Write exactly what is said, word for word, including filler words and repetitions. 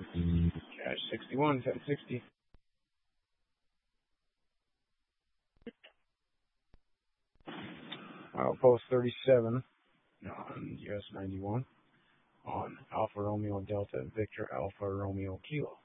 Cash sixty-one, ten sixty. Outpost thirty-seven on U S ninety-one on Alpha Romeo Delta Victor Alpha Romeo Kilo.